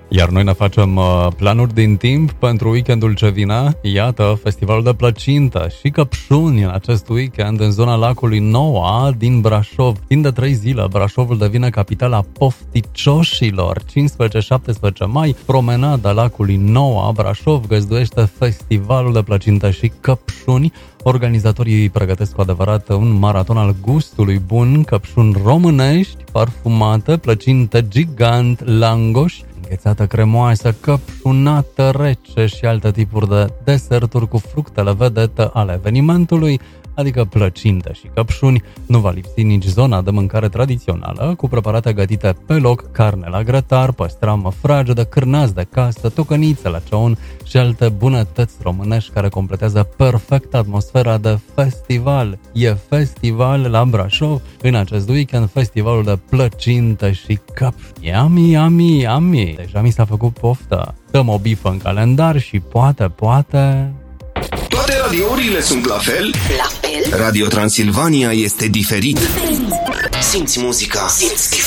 Iar noi ne facem planuri din timp pentru weekendul ce vine. Iată, festivalul de plăcintă și căpșuni în acest weekend în zona lacului Noua din Brașov. Timp de 3 zile, Brașovul devine capitala pofticioșilor. 15-17 mai, promenada lacului Noua, Brașov găzduiește festivalul de plăcintă și căpșuni. Organizatorii pregătesc cu adevărat un maraton al gustului bun, căpșuni românești, parfumate, plăcinte gigant, langoși, înghețată cremoasă, căpșunată rece și alte tipuri de deserturi cu fructele vedete ale evenimentului, adică plăcinte și căpșuni. Nu va lipsi nici zona de mâncare tradițională, cu preparate gătite pe loc, carne la grătar, păstramă fragedă, cârnați de casă, tocănițe la ceaun și alte bunătăți românești care completează perfect atmosfera de festival. E festival la Brașov în acest weekend, festivalul de plăcinte și căpșuni. Yummy, yummy, yummy! Deja mi s-a făcut poftă. Dăm o bifă în calendar și poate... Toate radiourile sunt la fel? La fel? Radio Transilvania este diferit. Simți muzica. Simți